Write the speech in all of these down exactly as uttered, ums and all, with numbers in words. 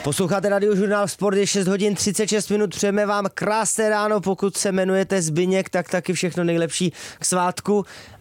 Posloucháte Radiožurnál Sport, je šest hodin třicet šest minut, přejeme vám krásné ráno, pokud se jmenujete Zbyněk, tak taky všechno nejlepší k svátku.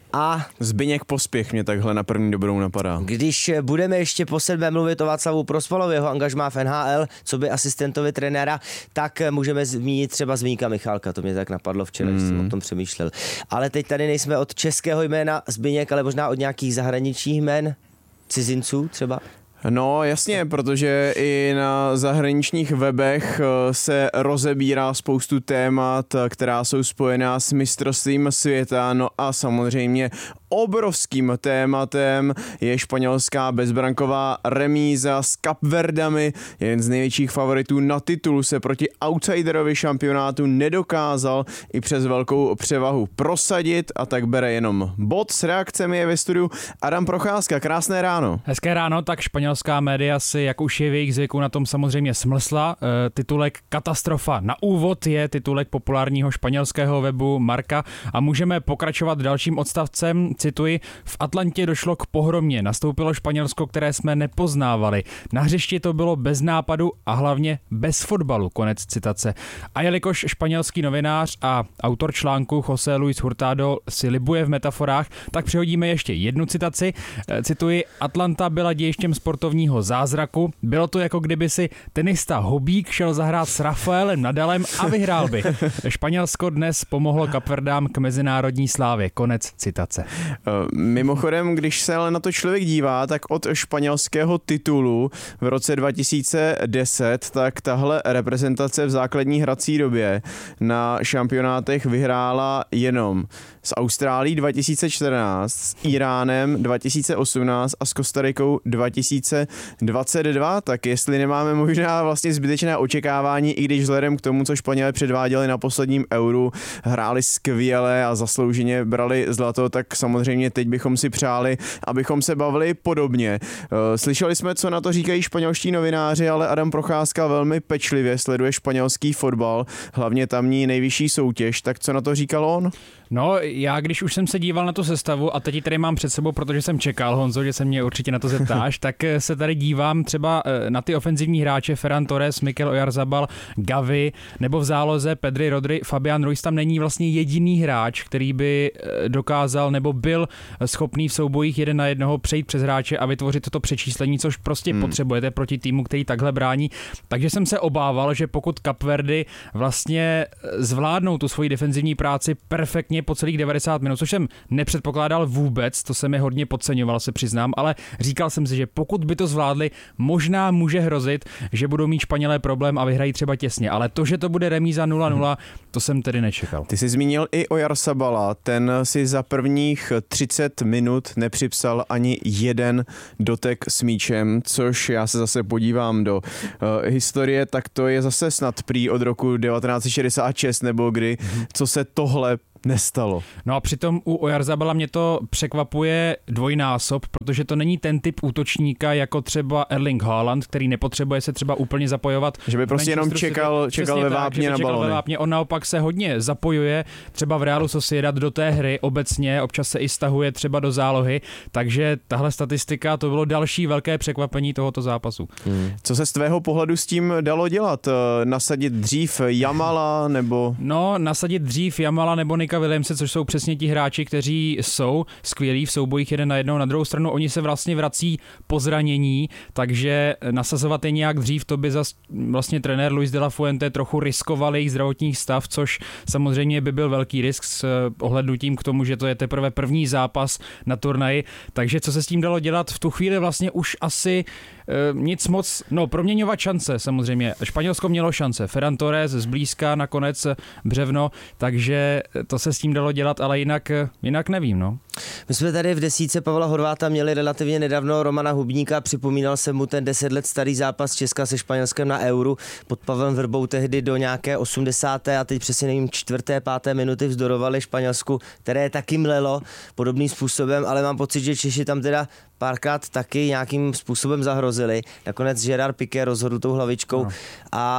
A Zbyněk Pospěch mě takhle na první dobrou napadá. Když budeme ještě po sedmé mluvit o Václavu Prospalovi, jeho angažmá v N H L, co by asistentovi trenéra, tak můžeme zmínit třeba Zbyňka Michálka, to mě tak napadlo včera, mm. když jsem o tom přemýšlel. Ale teď tady nejsme od českého jména Zbyněk, ale možná od nějakých zahraničních jmén, cizinců třeba. No jasně, protože i na zahraničních webech se rozebírá spoustu témat, která jsou spojená s mistrovstvím světa, no a samozřejmě obrovským tématem je španělská bezbranková remíza s Kapverdami. Jeden z největších favoritů na titul se proti outsiderovi šampionátu nedokázal i přes velkou převahu prosadit a tak bere jenom bod. S reakcemi je ve studiu Adam Procházka. Krásné ráno. Hezké ráno, tak španělská média si, jak už je v jejich zvyku, na tom samozřejmě smlsla. E, titulek Katastrofa na úvod je titulek populárního španělského webu Marca a můžeme pokračovat dalším odstavcem. Cituji, v Atlantě došlo k pohromě, nastoupilo Španělsko, které jsme nepoznávali. Na hřišti to bylo bez nápadu a hlavně bez fotbalu, konec citace. A jelikož španělský novinář a autor článku José Luis Hurtado si libuje v metaforách, tak přihodíme ještě jednu citaci. Cituji, Atlanta byla dějištěm sportovního zázraku. Bylo to jako kdyby si tenista Hobík šel zahrát s Rafaelem Nadalem a vyhrál by. Španělsko dnes pomohlo Kapverdám k mezinárodní slávě, konec citace. Mimochodem, když se ale na to člověk dívá, tak od španělského titulu v roce dva tisíce deset, tak tahle reprezentace v základní hrací době na šampionátech vyhrála jenom s Austrálií dva tisíce čtrnáct, s Iránem dva tisíce osmnáct a s Kostarikou dva tisíce dvacet dva, tak jestli nemáme možná vlastně zbytečné očekávání, i když vzhledem k tomu, co Španělé předváděli na posledním euru, hráli skvěle a zaslouženě brali zlato, tak samozřejmě teď bychom si přáli, abychom se bavili podobně. Slyšeli jsme, co na to říkají španělští novináři, ale Adam Procházka velmi pečlivě sleduje španělský fotbal, hlavně tamní nejvyšší soutěž, tak co na to říkal on? No, já když už jsem se díval na tu sestavu a teď ji tady mám před sebou, protože jsem čekal, Honzo, že se mě určitě na to zeptáš, tak se tady dívám třeba na ty ofenzivní hráče Ferran Torres, Mikel Oyarzabal, Gavi, nebo v záloze Pedri, Rodri, Fabian Ruiz. Tam není vlastně jediný hráč, který by dokázal nebo byl schopný v soubojích jeden na jednoho přejít přes hráče a vytvořit toto přečíslení, což prostě hmm. potřebujete proti týmu, který takhle brání. Takže jsem se obával, že pokud Kapverdy vlastně zvládnou tu svoji defenzivní práci perfektně po celých devadesát minut, což jsem nepředpokládal vůbec, to se mi hodně podceňoval, se přiznám, ale říkal jsem si, že pokud by to zvládli, možná může hrozit, že budou mít Španělé problém a vyhrají třeba těsně, ale to, že to bude remíza nula nula, to jsem tedy nečekal. Ty jsi zmínil i Oyarzabala, ten si za prvních třicet minut nepřipsal ani jeden dotek s míčem, což já se zase podívám do uh, historie, tak to je zase snad prý od roku devatenáct set šedesát šest nebo kdy, co se tohle nestalo. No a přitom u Oyarzabala mě to překvapuje dvojnásob, protože to není ten typ útočníka jako třeba Erling Haaland, který nepotřebuje se třeba úplně zapojovat. Že by prostě jenom čekal, čekal ve vápně na balony. Vápně. On naopak se hodně zapojuje třeba v Realu Sociedad do té hry obecně, občas se i stahuje třeba do zálohy, takže tahle statistika, to bylo další velké překvapení tohoto zápasu. Hmm. Co se z tvého pohledu s tím dalo dělat? Nasadit dřív Jamala nebo... No, nasadit dřív Jamala nebo Nika Williamse, což jsou přesně ti hráči, kteří jsou skvělí v soubojích jeden na jednou. Na druhou stranu oni se vlastně vrací po zranění, takže nasazovat je nějak dřív, to by zas vlastně trenér Luis de la Fuente trochu riskoval jejich zdravotní stav, což samozřejmě by byl velký risk s ohlednutím k tomu, že to je teprve první zápas na turnaji. Takže co se s tím dalo dělat? V tu chvíli vlastně už asi e, nic moc, no proměňovat šance samozřejmě. Španělsko mělo šance. Ferran Torres zblízka nakonec břevno, takže to se s tím dalo dělat, ale jinak, jinak nevím, no. My jsme tady v desítce Pavla Horváta měli relativně nedávno Romana Hubníka, připomínal jsem mu ten deset let starý zápas Česka se Španělskem na Euru pod Pavlem Vrbou tehdy do nějaké osmdesáté a teď přesně nevím, čtvrté, páté minuty vzdorovali Španělsku, které taky mlelo podobným způsobem, ale mám pocit, že Češi tam teda párkrát taky nějakým způsobem zahrozili. Nakonec Gerard Piqué rozhodl tou hlavičkou no. a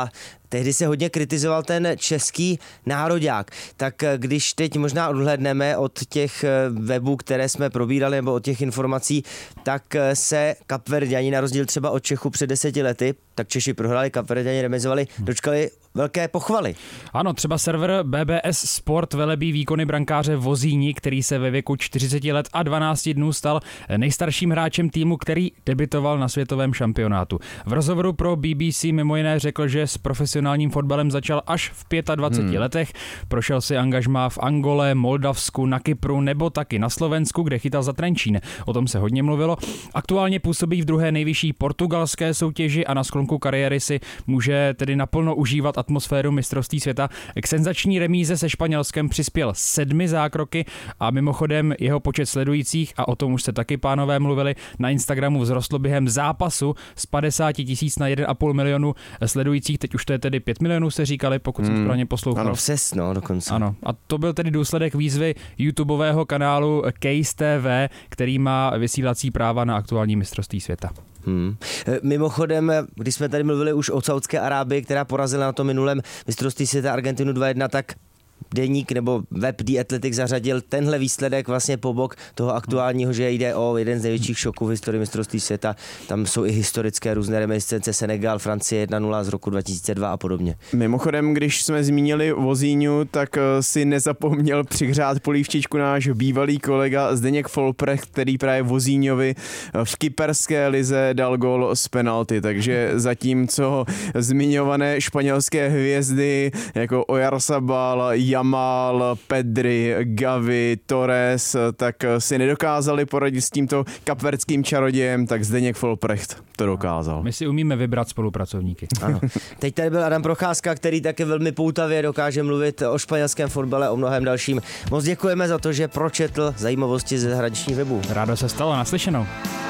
tehdy se hodně kritizoval ten český nároďák. Tak když teď možná odhlédneme od těch webů, které jsme probírali, nebo od těch informací, tak se Kapverďani na rozdíl třeba od Čechů před deseti lety, tak Češi prohráli, Kapverďani remizovali, dočkali velké pochvaly. Ano, třeba server B B S Sport velebí výkony brankáře Vozíni, který se ve věku čtyřicet let a dvanáct dnů stal nejstarším hráčem týmu, který debutoval na světovém šampionátu. V rozhovoru pro B B C mimo jiné řekl, že s profesionálním fotbalem začal až v dvaceti pěti hmm. letech. Prošel si angažmá v Angole, Moldavsku, na Kypru nebo taky na Slovensku, kde chytal za Trenčín. O tom se hodně mluvilo. Aktuálně působí v druhé nejvyšší portugalské soutěži a na sklonku kariéry si může tedy naplno užívat atmosféru mistrovství světa. K senzační remíze se Španělskem přispěl sedmi zákroky a mimochodem jeho počet sledujících, a o tom už se taky pánové mluvili, na Instagramu vzrostlo během zápasu z padesát tisíc na jedna a půl milionu sledujících, teď už to je tedy pět milionů, se říkali, pokud jsem správně poslouchal. Ano, přes, no, dokonce. Ano, a to byl tedy důsledek výzvy YouTubeového kanálu Case T V, který má vysílací práva na aktuální mistrovství světa. Hmm. Mimochodem, když jsme tady mluvili už o Saudské Arábii, která porazila na tom minulém mistrovství světa Argentinu dva jedna, tak deník nebo web The Athletic zařadil tenhle výsledek vlastně po bok toho aktuálního, že jde o jeden z největších šoků v historii mistrovství světa. Tam jsou i historické různé reminiscence, Senegal, Francie jedna nula z roku dva tisíce dva a podobně. Mimochodem, když jsme zmínili Vozíňu, tak si nezapomněl přihřát polívčičku náš bývalý kolega Zdeněk Folprecht, který právě Vozíňovi v kyperské lize dal gól z penalty, takže zatímco zmiňované španělské hvězdy jako Oyarzabal, Yamal, Pedri, Gavi, Torres, tak si nedokázali poradit s tímto kapverdským čarodějem, tak Zdeněk Folprecht to dokázal. My si umíme vybrat spolupracovníky. Ano. Teď tady byl Adam Procházka, který taky velmi poutavě dokáže mluvit o španělském fotbale, o mnohem dalším. Moc děkujeme za to, že pročetl zajímavosti ze zahraničních webů. Rádo se stalo, naslyšenou.